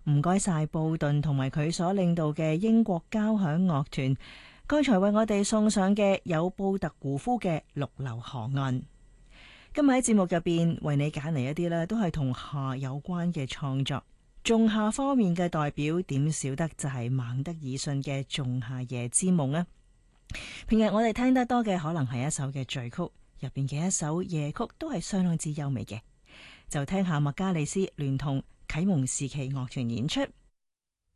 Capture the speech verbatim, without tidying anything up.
唔該晒布頓同埋佢所領導嘅英國交響樂團，剛才為我哋送上嘅有布特胡夫嘅《綠樓河岸》。今日喺節目入邊為你揀嚟一啲呢都係同夏有關嘅創作。仲夏方面嘅代表點少得就係孟德爾遜嘅《仲夏夜之夢》啊！平日我哋聽得多嘅可能係一首嘅序曲，入邊嘅一首夜曲都係相當之優美嘅，就聽下麥加利斯聯同啟蒙時期樂團演出。